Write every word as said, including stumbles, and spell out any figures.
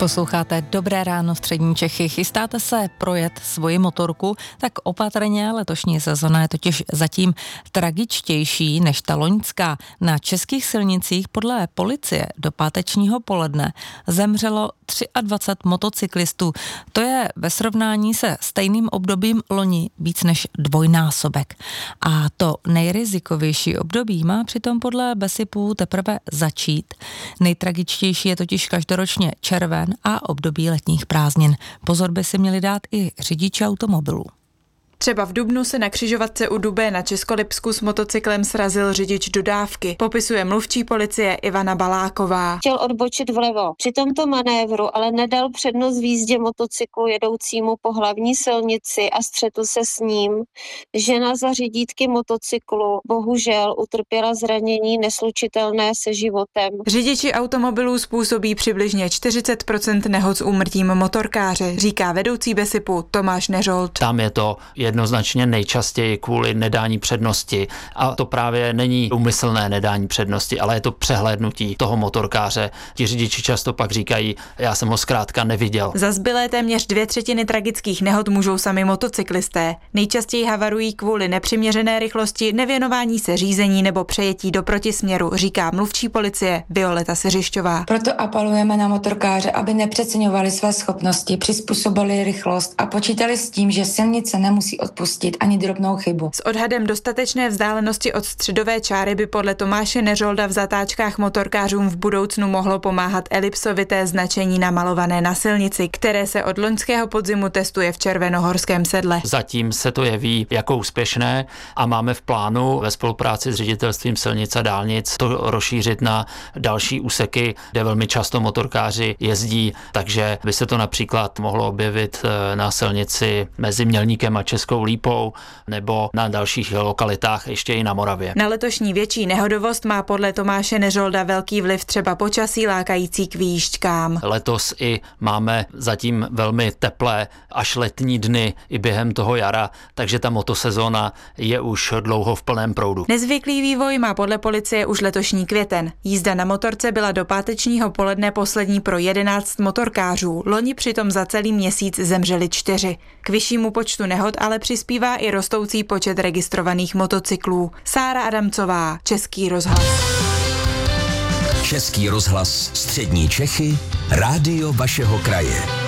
Posloucháte Dobré ráno střední Čechy. Chystáte se projet svoji motorku? Tak opatrně, letošní sezona je totiž zatím tragičtější než ta loňská. Na českých silnicích podle policie do pátečního poledne zemřelo dvacet tři motocyklistů. To je ve srovnání se stejným obdobím loni víc než dvojnásobek. A to nejrizikovější období má přitom podle BESIPu teprve začít. Nejtragičtější je totiž každoročně červen a období letních prázdnin. Pozor by si měli dát i řidiči automobilů. Třeba v dubnu se na křižovatce u Dubé na Českolipsku s motocyklem srazil řidič dodávky, popisuje mluvčí policie Ivana Baláková. Chtěl odbočit vlevo. Při tomto manévru ale nedal přednost v jízdě motocyklu jedoucímu po hlavní silnici a střetl se s ním. Žena za řídítky motocyklu bohužel utrpěla zranění neslučitelné se životem. Řidiči automobilů způsobí přibližně čtyřicet procent nehod s úmrtím motorkáře, říká vedoucí BESIPu Tomáš Neřold. Tam je to jednoznačně nejčastěji kvůli nedání přednosti. A to právě není úmyslné nedání přednosti, ale je to přehlédnutí toho motorkáře. Ti řidiči často pak říkají, já jsem ho zkrátka neviděl. Za zbylé téměř dvě třetiny tragických nehod můžou sami motocyklisté. Nejčastěji havarují kvůli nepřiměřené rychlosti, nevěnování se řízení nebo přejetí do protisměru, říká mluvčí policie Violeta Seřišťová. Proto apelujeme na motorkáře, aby nepřeceňovali své schopnosti, přizpůsobili rychlost a počítali s tím, že silnice nemusí odpustit ani drobnou chybu. S odhadem dostatečné vzdálenosti od středové čáry by podle Tomáše Neřolda v zatáčkách motorkářům v budoucnu mohlo pomáhat elipsovité značení namalované na silnici, které se od loňského podzimu testuje v Červenohorském sedle. Zatím se to jeví jako úspěšné a máme v plánu ve spolupráci s ředitelstvím silnic a dálnic to rozšířit na další úseky, kde velmi často motorkáři jezdí, takže by se to například mohlo objevit na silnici mezi Mělníkem a Českou Lípou nebo na dalších lokalitách ještě i na Moravě. Na letošní větší nehodovost má podle Tomáše Neřolda velký vliv třeba počasí lákající k výjížďkám. Letos i máme zatím velmi teplé až letní dny i během toho jara, takže ta motosezóna je už dlouho v plném proudu. Nezvyklý vývoj má podle policie už letošní květen. Jízda na motorce byla do pátečního poledne poslední pro jedenáct motorkářů. Loni přitom za celý měsíc zemřeli čtyři. K vyššímu počtu nehod ale přispívá i rostoucí počet registrovaných motocyklů. Sára Adamcová, Český rozhlas. Český rozhlas střední Čechy, rádio vašeho kraje.